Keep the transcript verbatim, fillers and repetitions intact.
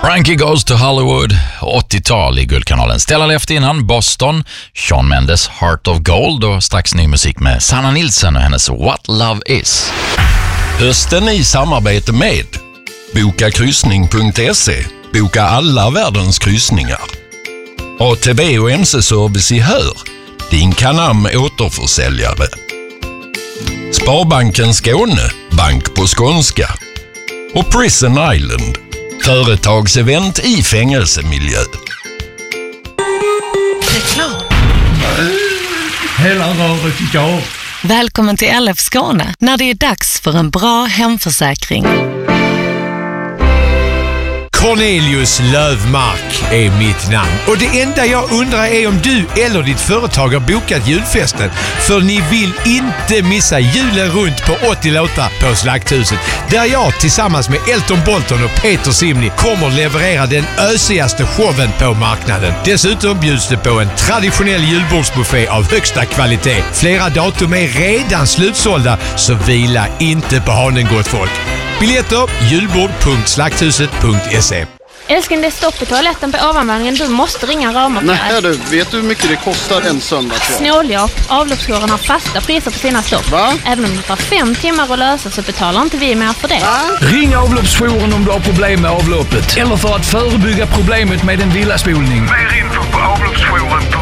Frankie Goes to Hollywood, åttiotal i Guldkanalen. Stella Left innan, Boston, Shawn Mendes, Heart of Gold och strax ny musik med Sanna Nilsson och hennes What Love Is. Hösten i samarbete med boka kryssning punkt se. Boka alla världens kryssningar. A T V och M C-service i Hör. Din Kanam återförsäljare. Sparbanken Skåne, bank på skånska. Och Prison Island, företagsevent i fängelsemiljö. Reklam. Hela röret igår. Välkommen till L F Skåne när det är dags för en bra hemförsäkring. Cornelius Lövmark är mitt namn. Och det enda jag undrar är om du eller ditt företag har bokat julfesten. För ni vill inte missa julen runt på åttio låtar på Slakthuset. Där jag tillsammans med Elton Bolton och Peter Simni kommer leverera den ösigaste showen på marknaden. Dessutom bjuds det på en traditionell julbordsbuffé av högsta kvalitet. Flera datum är redan slutsålda, så vila inte på hanen, gott folk. Biljetter julbord punkt slakthuset punkt se. Älskling, det är stopp i toaletten på ovanvåningen. Du måste ringa rörmokare. Nej du, vet du hur mycket det kostar en söndag? Snåljåp, avloppsjouren har fasta priser på sina stopp. Va? Även om det tar fem timmar att lösa så betalar inte vi mer för det. Va? Ring avloppsjouren om du har problem med avloppet. Eller för att förebygga problemet med en villaspolning. Mer info på avloppsjouren punkt